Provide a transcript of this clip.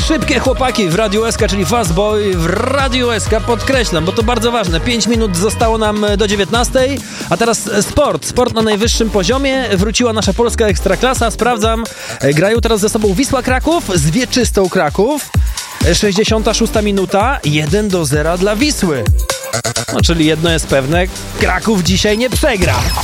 Szybkie chłopaki w Radiu SK, czyli Fast Boy w Radiu SK, podkreślam, bo to bardzo ważne. 5 minut zostało nam do 19, a teraz sport na najwyższym poziomie. Wróciła nasza polska ekstraklasa, sprawdzam. Grają teraz ze sobą Wisła Kraków z Wieczystą Kraków. 66 minuta, 1-0 dla Wisły. No, czyli jedno jest pewne, Kraków dzisiaj nie przegra.